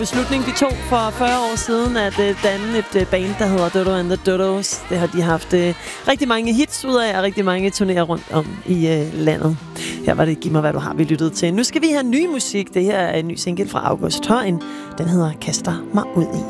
Beslutning de tog for 40 år siden at danne et band, der hedder Dodo and the Dodos. Det har de haft rigtig mange hits ud af, og rigtig mange turnéer rundt om i landet. Her var det Giv mig hvad du har, vi lyttede til. Nu skal vi have ny musik. Det her er en ny single fra August Højen. Den hedder Kaster mig ud i.